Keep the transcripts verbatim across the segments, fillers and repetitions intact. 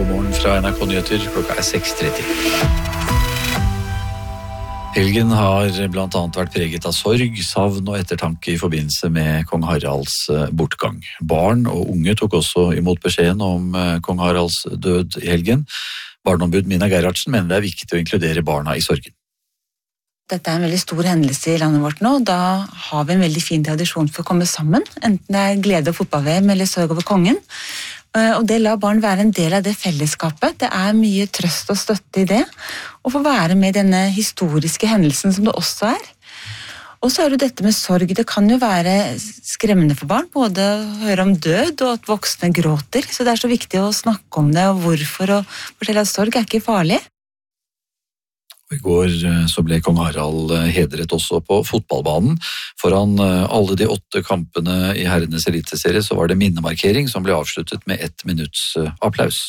God morgen fra N R K Nyheter, klokka er seks tretti. Helgen har blant annet vært preget av sorg, savn og ettertanke i forbindelse med kong Haralds bortgang. Barn og unge tok også imot beskjeden om kong Haralds død i helgen. Barneombud Mina Gerhardsen mener det er viktig å inkludere barna i sorgen. Dette er en veldig stor hendelse i landet vårt nå, og da har vi en veldig fin tradisjon for å komme sammen, enten det er glede og fotball-V M eller sorg over kongen. Og det lar barn være en del av det fellesskapet. Det er mye trøst og støtte i det, og få være med i denne historiske hendelsen som det også er. Og så er det dette med sorg. Det kan jo være skremmende for barn, både å høre om død og at voksne gråter, så det er så viktig å snakke om det og hvorfor, og fortelle at sorg er ikke farlig. I går så ble kong Harald hedret også på fotballbanen. Foran alle de åtte kampene i herrenes eliteserie så var det minnemarkering som ble avsluttet med ett minutts applaus.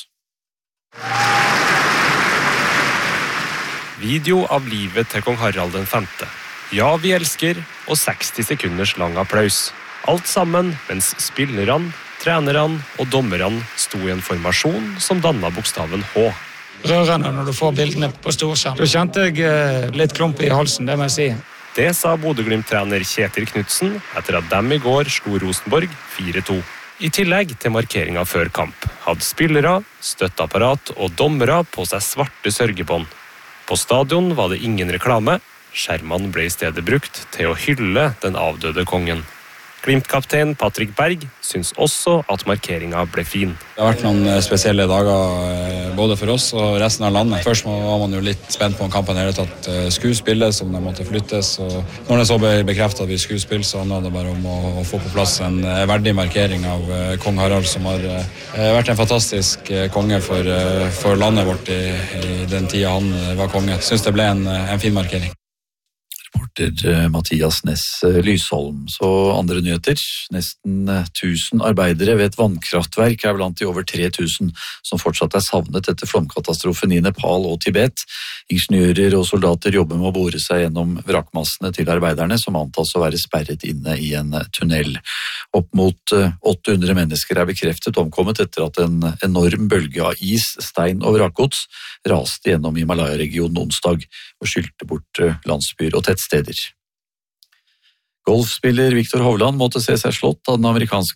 Video av livet til kong Harald den femte. Ja, vi elsker, og seksti sekunders lang applaus. Alt sammen mens spillerne, trenerne og dommerne sto i en formasjon som dannet bokstaven H. Rørende når du får bildene på storskjerm. Da kjente jeg litt klump i halsen, det må jeg si. Det sa Bodø-Glimt-trener Kjetil Knudsen etter at dem i går slo Rosenborg fire to. I tillegg til markeringa før kamp hadde spillere, støtteapparat og dommere på seg svarte sørgebånd. På stadion var det ingen reklame. Skjermene ble i stedet brukt til å hylle den avdøde kongen. Glimt-kaptein Patrick Berg syns også at markeringa ble fin. Det har vært noen spesielle dager både for oss og resten av landet. Først var man jo litt spent på om kampen i hele tatt skulle spilles, om det måtte flyttes. Og når det så ble bekreftet at vi skulle spille, så handlet det bare om å få på plass en verdig markering av kong Harald, som har vært en fantastisk konge for, for landet vårt i, i den tida han var konge. Jeg synes det ble en, en fin markering. Reporter Mathias Næss Lysholm. Så andre nyheter. Nesten tusen arbeidere ved et vannkraftverk er blant de over tre tusen som fortsatt er savnet etter flomkatastrofen i Nepal og Tibet. Ingeniører og soldater jobber med å bore seg gjennom vrakmassene til arbeiderne, som antas å være sperret inne i en tunnel. Opp mot åtte hundre mennesker er bekreftet omkommet etter at en enorm bølge av is, stein og vrakgods raste gjennom Himalaya-regionen onsdag og skylte bort landsbyer og tettsteder. Golfspiller Viktor Hovland måtte se seg slått av den amerikanske